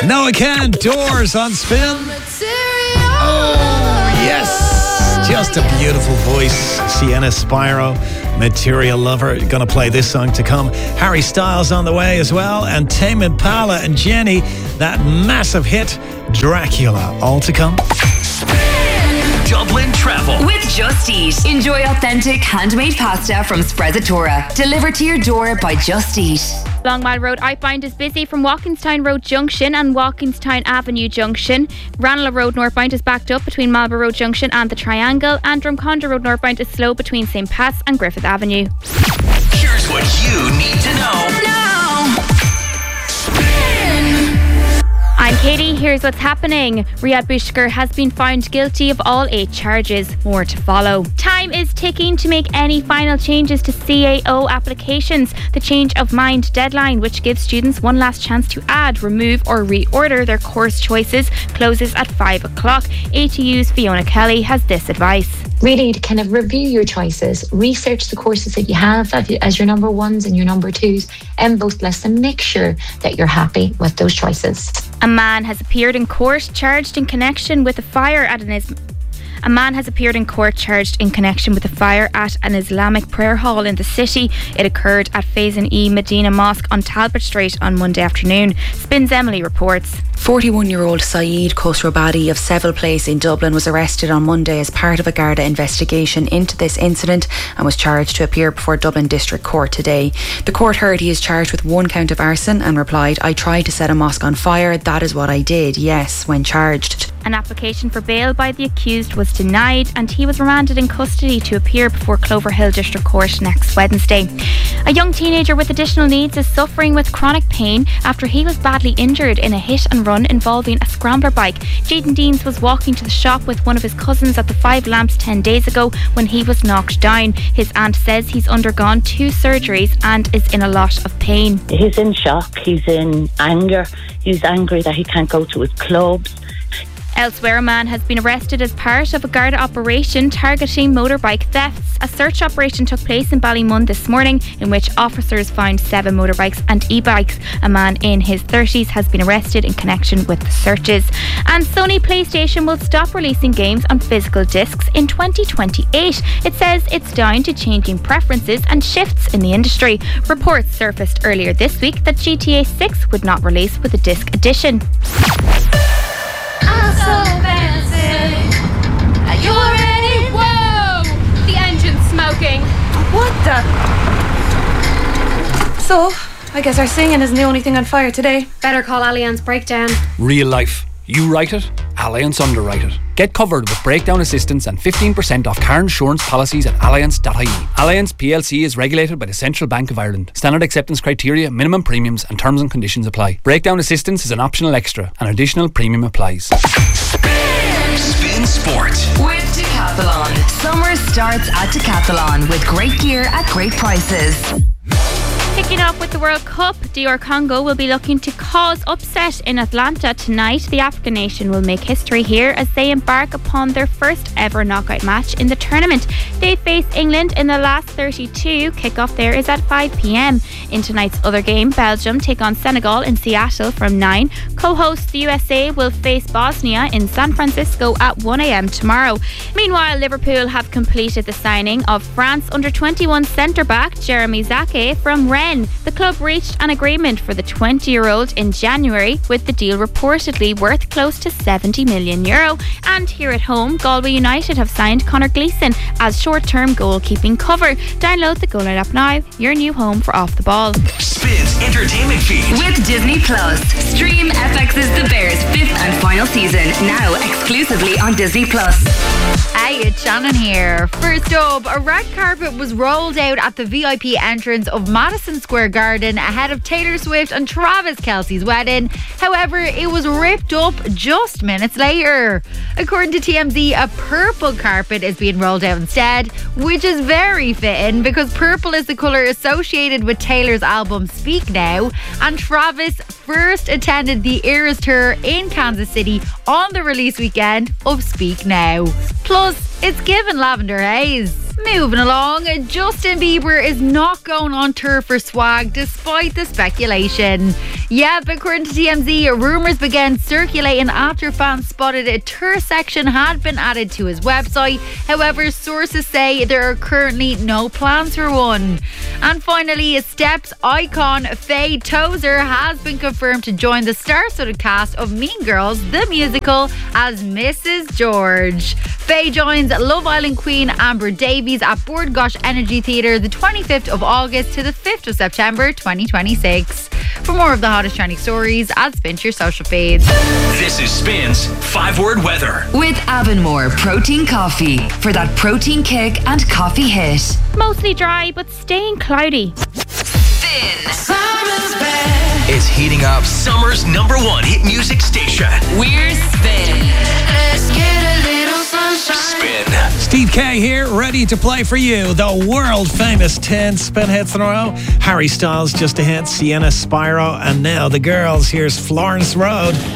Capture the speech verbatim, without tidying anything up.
No, I can't. Doors on Spin. Oh, yes. Just a beautiful voice. Sienna Spyro, Material Lover. Gonna play this song to come. Harry Styles on the way as well. And Tame Impala and Jenny, that massive hit, Dracula. All to come. Dublin Travel with Just Eat. Enjoy authentic handmade pasta from Sprezzatura, delivered to your door by Just Eat. Longmile Road outbound is busy from Walkinstown Road Junction and Walkinstown Avenue Junction. Ranelagh Road northbound is backed up between Marlborough Road Junction and the Triangle, and Drumcondra Road northbound is slow between Saint Pat's and Griffith Avenue. Here's what you need to know now. I'm Katie, here's what's happening. Riyad Bushkar has been found guilty of all eight charges. More to follow. Time is ticking to make any final changes to C A O applications. The change of mind deadline, which gives students one last chance to add, remove or reorder their course choices, closes at five o'clock. A T U's Fiona Kelly has this advice. Really to kind of review your choices, research the courses that you have as your number ones and your number twos and both lists, and make sure that you're happy with those choices. A man has appeared in court charged in connection with a fire at an Is- A man has appeared in court charged in connection with a fire at an Islamic prayer hall in the city. It occurred at Faison E Medina Mosque on Talbot Street on Monday afternoon. Spins Emily reports. forty-one-year-old Saeed Khosrobadi of Seville Place in Dublin was arrested on Monday as part of a Garda investigation into this incident and was charged to appear before Dublin District Court today. The court heard he is charged with one count of arson and replied, "I tried to set a mosque on fire. That is what I did, yes," when charged. An application for bail by the accused was denied and he was remanded in custody to appear before Cloverhill District Court next Wednesday. A young teenager with additional needs is suffering with chronic pain after he was badly injured in a hit and run involving a scrambler bike. Jaden Deans was walking to the shop with one of his cousins at the Five Lamps ten days ago when he was knocked down. His aunt says he's undergone two surgeries and is in a lot of pain. He's in shock, he's in anger, he's angry that he can't go to his clubs. Elsewhere, a man has been arrested as part of a Garda operation targeting motorbike thefts. A search operation took place in Ballymun this morning in which officers found seven motorbikes and e-bikes. A man in his thirties has been arrested in connection with the searches. And Sony PlayStation will stop releasing games on physical discs in twenty twenty-eight. It says it's down to changing preferences and shifts in the industry. Reports surfaced earlier this week that G T A six would not release with a disc edition. I'm so fancy. Are you ready? Whoa! The engine's smoking. What the? So, I guess our singing isn't the only thing on fire today. Better call Allianz Breakdown. Real life. You write it, Allianz underwrite it. Get covered with breakdown assistance and fifteen percent off car insurance policies at allianz dot I E. Allianz P L C is regulated by the Central Bank of Ireland. Standard acceptance criteria, minimum premiums and terms and conditions apply. Breakdown assistance is an optional extra. An additional premium applies. Spin Sport with Decathlon. Summer starts at Decathlon with great gear at great prices. Kicking off with the World Cup, D R Congo will be looking to cause upset in Atlanta tonight. The African nation will make history here as they embark upon their first ever knockout match in the tournament. They face England in the last thirty-two. Kickoff there is at five p.m. In tonight's other game, Belgium take on Senegal in Seattle from nine. Co-host the U S A will face Bosnia in San Francisco at one a.m. tomorrow. Meanwhile, Liverpool have completed the signing of France under twenty-one centre-back Jeremy Zake from Rennes. The club reached an agreement for the twenty-year-old in January, with the deal reportedly worth close to seventy million euro. And here at home, Galway United have signed Conor Gleeson as short-term goalkeeping cover. Download the Goal app now, your new home for Off the Ball. Spins entertainment feed with Disney Plus. Stream F X's The Bears fifth and final season now exclusively on Disney Plus. Hey, it's Shannon here. First up, a red carpet was rolled out at the V I P entrance of Madison Square Garden ahead of Taylor Swift and Travis Kelce's wedding. However, it was ripped up just minutes later. According to T M Z, a purple carpet is being rolled out instead, which is very fitting because purple is the colour associated with Taylor's album Speak Now, and Travis first attended the Eras Tour in Kansas City on the release weekend of Speak Now. Plus, it's given lavender haze. Moving along, Justin Bieber is not going on tour for swag despite the speculation. Yeah, but according to T M Z, rumours began circulating after fans spotted a tour section had been added to his website. However, sources say there are currently no plans for one. And finally, Steps icon Faye Tozer has been confirmed to join the star-studded cast of Mean Girls, the musical, as Missus George. Faye joins Love Island queen Amber Davies at Bord Gosh Energy Theatre the twenty-fifth of August to the fifth of September twenty twenty-six. For more of the hottest trending stories, add Spin to your social feeds. This is Spin's five-word weather. With Avonmore Protein Coffee for that protein kick and coffee hit. Mostly dry, but staying cloudy. Spin. Summer's back. Is heating up summer's number one hit music station. We're Spin. Let's get a little sunshine. Spin. Steve K here, ready to play for you the world famous ten spin hits in a row. Harry Styles, Just a Hint, Sienna, Spyro, and now the girls. Here's Florence Road.